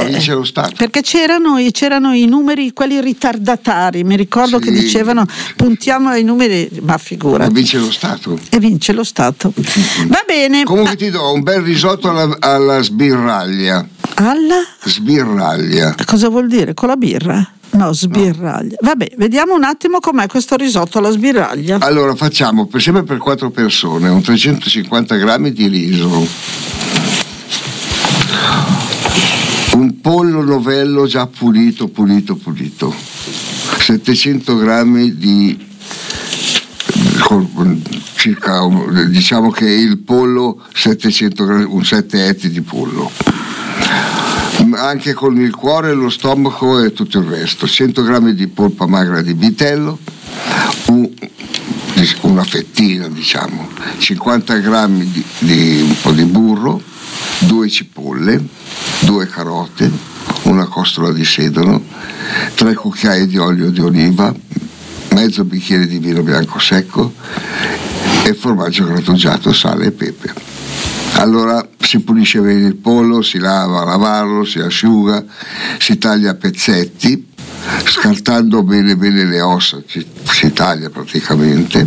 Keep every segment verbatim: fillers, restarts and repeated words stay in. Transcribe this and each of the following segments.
No, vince lo Stato. Perché c'erano, c'erano i numeri, quelli ritardatari, mi ricordo sì. che dicevano puntiamo ai numeri, ma figura. Ma vince lo Stato. E vince lo Stato. Va bene. Comunque ah. ti do un bel risotto alla, alla sbirraglia. Alla? Sbirraglia. Cosa vuol dire? Con la birra? No, sbirraglia. No. Vabbè, vediamo un attimo com'è questo risotto alla sbirraglia. Allora facciamo, per sempre per quattro persone, un trecentocinquanta grammi di riso, un pollo novello già pulito, pulito, pulito, settecento grammi di circa, diciamo che il pollo settecento grammi, un sette etti di pollo, anche con il cuore, lo stomaco e tutto il resto, cento grammi di polpa magra di vitello, un, una fettina diciamo, cinquanta grammi di, di un po' di burro, due cipolle, due carote, una costola di sedano, tre cucchiai di olio di oliva, mezzo bicchiere di vino bianco secco e formaggio grattugiato, sale e pepe. Allora si pulisce bene il pollo, si lava a lavarlo, si asciuga, si taglia a pezzetti, scartando bene bene le ossa, si, si taglia praticamente.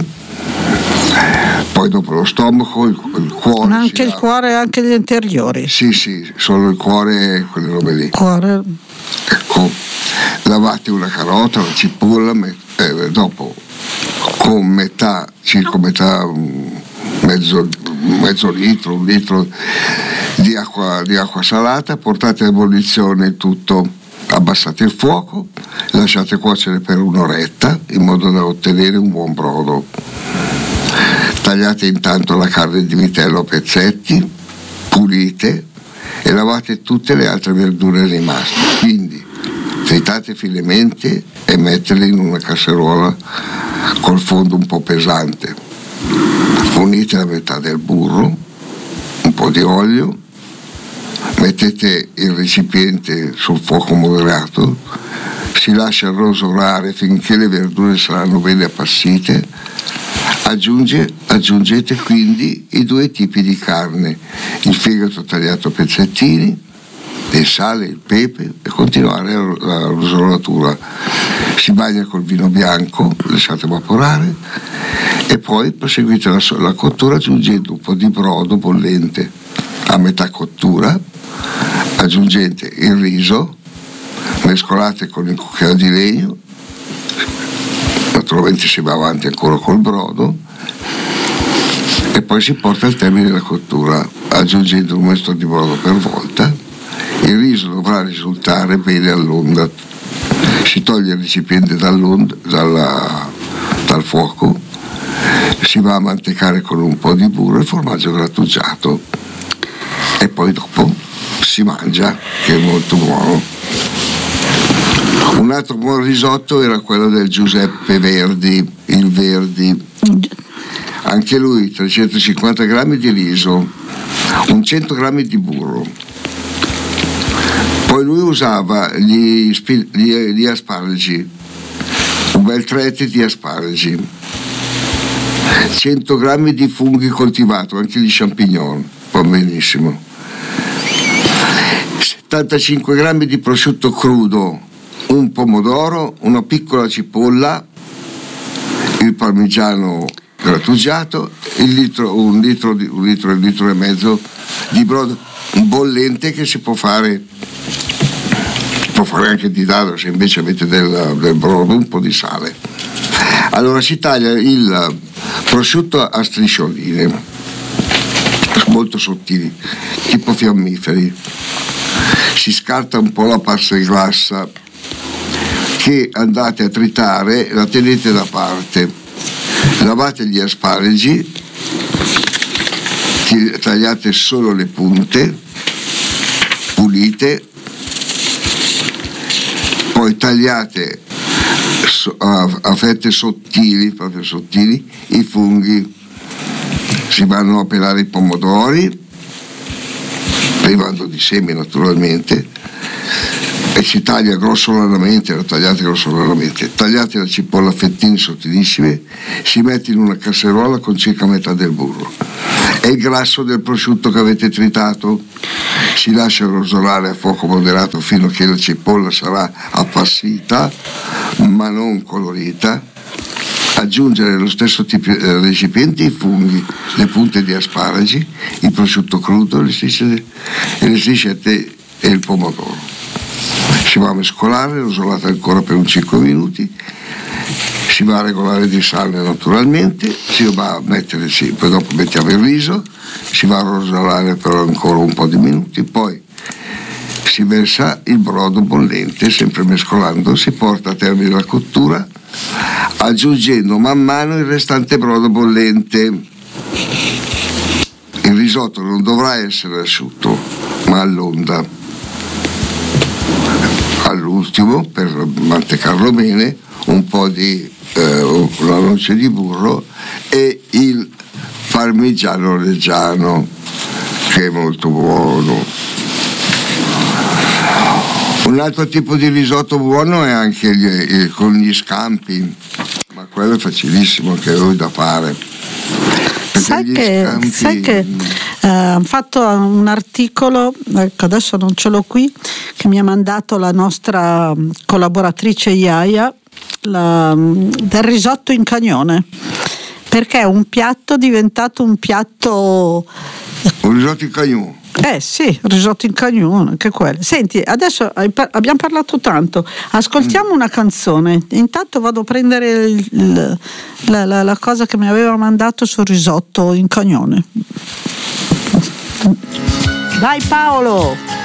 Poi dopo lo stomaco, il, il cuore. Ma anche il lava. Cuore e anche gli interiori. Sì, sì, solo il cuore e quelle robe lì. Cuore. Ecco, lavate una carota, una cipolla, eh, dopo con metà, circa metà, mezzo, mezzo litro, un litro di acqua, di acqua salata, portate a ebollizione tutto, abbassate il fuoco, lasciate cuocere per un'oretta in modo da ottenere un buon brodo. Tagliate intanto la carne di vitello a pezzetti, pulite e lavate tutte le altre verdure rimaste, quindi tritate finemente e metterle in una casseruola col fondo un po' pesante. Unite la metà del burro, un po' di olio, mettete il recipiente sul fuoco moderato, si lascia rosolare finché le verdure saranno bene appassite. Aggiunge, aggiungete quindi i due tipi di carne, il fegato tagliato a pezzettini, il sale, il pepe e continuare la rosolatura. Si bagna col vino bianco, lasciate evaporare e poi proseguite la, la cottura aggiungendo un po' di brodo bollente a metà cottura, aggiungete il riso, mescolate con il cucchiaio di legno, naturalmente si va avanti ancora col brodo e poi si porta al termine la cottura aggiungendo un mestolo di brodo per volta. Il riso dovrà risultare bene all'onda, si toglie il recipiente dall'onda, dalla, dal fuoco, si va a mantecare con un po' di burro e formaggio grattugiato e poi dopo si mangia, che è molto buono. Un altro buon risotto era quello del Giuseppe Verdi, il Verdi, anche lui trecentocinquanta grammi di riso, un cento grammi di burro. Poi lui usava gli, gli, gli asparagi, un bel tre etti di asparagi, cento grammi di funghi coltivato, anche gli champignon, va benissimo, settantacinque grammi di prosciutto crudo, un pomodoro, una piccola cipolla, il parmigiano grattugiato, il litro, un litro, un litro, un litro e mezzo di brodo bollente che si può fare, si può fare anche di dado se invece avete del, del brodo, un po' di sale. Allora si taglia il prosciutto a striscioline molto sottili, tipo fiammiferi, si scarta un po' la pasta glassa che andate a tritare, la tenete da parte, lavate gli asparagi, tagliate solo le punte, pulite, poi tagliate a, a fette sottili, proprio sottili, i funghi, si vanno a pelare i pomodori, privando di semi naturalmente, e si taglia grossolanamente, la tagliate grossolanamente, tagliate la cipolla a fettine sottilissime, si mette in una casseruola con circa metà del burro, e il grasso del prosciutto che avete tritato. Si lascia rosolare a fuoco moderato fino a che la cipolla sarà appassita ma non colorita. Aggiungere nello stesso tipo, eh, recipiente i funghi, le punte di asparagi, il prosciutto crudo, le strisce, le striscette e il pomodoro. Si va a mescolare, rosolate ancora per un cinque minuti. Si va a regolare di sale naturalmente, si va a mettere, sì, poi dopo mettiamo il riso, si va a rosolare per ancora un po' di minuti, poi si versa il brodo bollente, sempre mescolando, si porta a termine la cottura, aggiungendo man mano il restante brodo bollente. Il risotto non dovrà essere asciutto, ma all'onda. All'ultimo, per mantecarlo bene, un po' di eh, una noce di burro e il parmigiano reggiano, che è molto buono. Un altro tipo di risotto buono è anche gli, eh, con gli scampi, ma quello è facilissimo anche lui da fare. Sai che, scampi... sai che eh, hanno fatto un articolo, ecco, adesso non ce l'ho qui, che mi ha mandato la nostra collaboratrice Iaia, la, del risotto in cagnone, perché è un piatto diventato un piatto un risotto in cagnone. Eh sì, risotto in cagnone, anche quello. Senti, adesso abbiamo parlato tanto, ascoltiamo mm. una canzone. Intanto vado a prendere il, il, la, la, la cosa che mi aveva mandato sul risotto in cagnone. Vai Paolo!